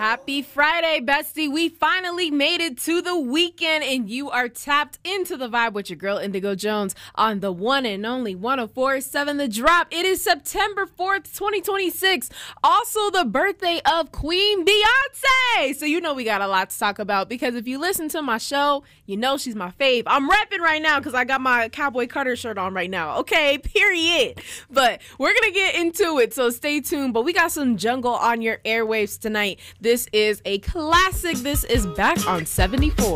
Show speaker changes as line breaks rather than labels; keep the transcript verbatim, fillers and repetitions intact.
Happy Friday, bestie. We finally made it to the weekend, and you are tapped into the vibe with your girl, Indigo Jones, on the one and only one oh four point seven The Drop. It is September fourth, twenty twenty-six. Also the birthday of Queen Beyonce. So you know we got a lot to talk about, because if you listen to my show, you know she's my fave. I'm repping right now because I got my Cowboy Carter shirt on right now. Okay, period. But we're going to get into it, so stay tuned. But we got some jungle on your airwaves tonight. This is a classic. This is Back on seventy-four.